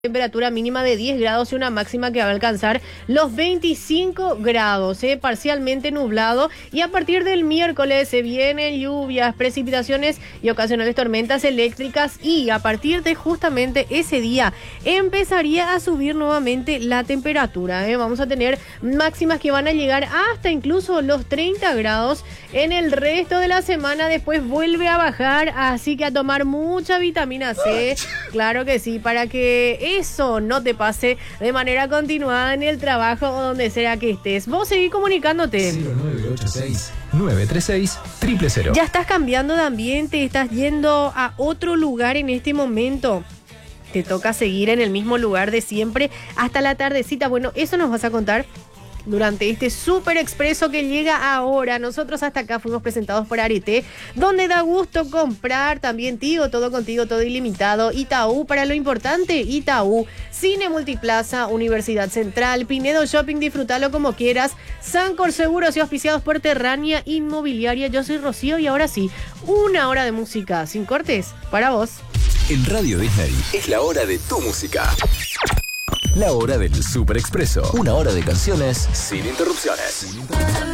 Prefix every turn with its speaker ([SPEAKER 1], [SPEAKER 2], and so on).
[SPEAKER 1] Temperatura mínima de 10 grados y una máxima que va a alcanzar los 25 grados, parcialmente nublado, y a partir del miércoles se vienen lluvias, precipitaciones y ocasionales tormentas eléctricas, y a partir de justamente ese día empezaría a subir nuevamente la temperatura. Vamos a tener máximas que van a llegar hasta incluso los 30 grados en el resto de la semana. Después vuelve a bajar, así que a tomar mucha vitamina C, claro que sí, para que eso no te pase de manera continuada en el trabajo o donde sea que estés. Vos seguís comunicándote.
[SPEAKER 2] 0986-936-000.
[SPEAKER 1] Ya estás cambiando de ambiente, estás yendo a otro lugar en este momento. Te toca seguir en el mismo lugar de siempre hasta la tardecita. Bueno, eso nos vas a contar durante este súper expreso que llega ahora. Nosotros hasta acá fuimos presentados por Arete, donde da gusto comprar. También Tigo, todo contigo, todo ilimitado. Itaú, para lo importante, Itaú. Cine Multiplaza, Universidad Central, Pinedo Shopping, disfrútalo como quieras. Sancor Seguros y auspiciados por Terrania Inmobiliaria. Yo soy Rocío y ahora sí, una hora de música sin cortes para vos.
[SPEAKER 2] En Radio Disney es la hora de tu música. La hora del Super Expreso. Una hora de canciones sin interrupciones.